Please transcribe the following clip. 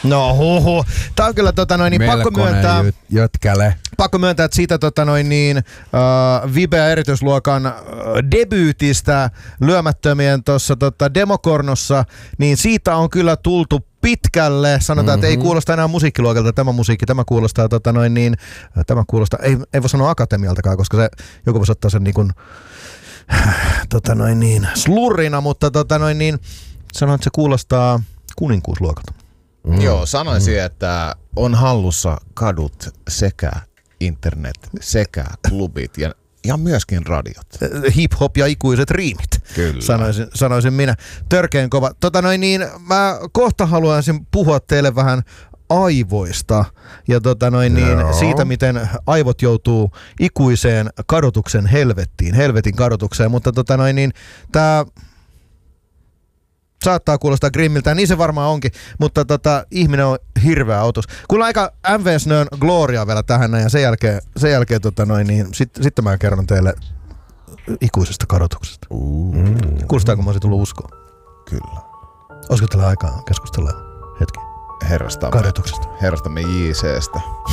No huhu. Tää on kyllä pakko myöntää, että siitä Vibe erityisluokan debyytistä lyömättömien tuossa Demokornossa, niin siitä on kyllä tultu pitkälle. Sanotaan, että ei kuulosta enää musiikkiluokalta tämä musiikki. Tämä kuulostaa, ei voi sanoa akatemialtakaan, koska se joku voisi ottaa sen slurrina, mutta sanon, että se kuulostaa kuninkuusluokalta. Joo, sanoisin, että on hallussa kadut sekä internet sekä klubit ja myöskin radiot. Hip-hop ja ikuiset riimit, kyllä. Sanoisin minä. Törkeen kova. Mä kohta haluaisin puhua teille vähän aivoista ja siitä, miten aivot joutuu ikuiseen kadotuksen helvetin kadotukseen, mutta tää saattaa kuulostaa grimmiltä, niin se varmaan onkin, mutta ihminen on hirveä otus. Kuullaan aika MV Snön Gloria vielä tähän ja sen jälkeen sitten mä kerron teille ikuisesta kadotuksesta. Kuulostaako mä olisin tullut uskoon? Kyllä. Olisiko tällä aikaa keskustella hetki? Herrastamme JC:stä.